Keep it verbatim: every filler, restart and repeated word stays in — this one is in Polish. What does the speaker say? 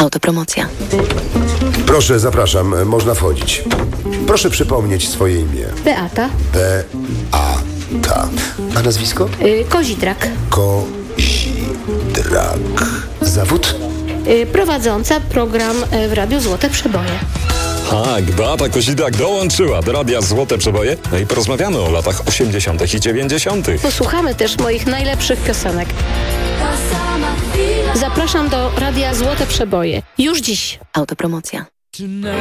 Autopromocja. Proszę, zapraszam, można wchodzić. Proszę przypomnieć swoje imię. Beata. Beata. A nazwisko? Y, Kozidrak. Kozidrak. Zawód? Y, prowadząca program y, w Radiu Złote Przeboje. Tak, Beata Kozidrak dołączyła do Radia Złote Przeboje. No i porozmawiamy o latach osiemdziesiątych i dziewięćdziesiątych. Posłuchamy też moich najlepszych piosenek. Zapraszam do Radia Złote Przeboje. Już dziś. Autopromocja.